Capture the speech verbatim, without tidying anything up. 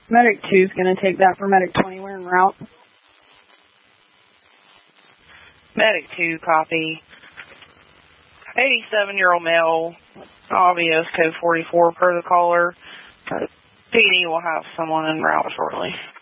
Medic two is going to take that for Medic twenty. We're en route. Medic two, copy. eighty-seven-year-old male, obvious, code forty-four per the caller. P D will have someone en route shortly.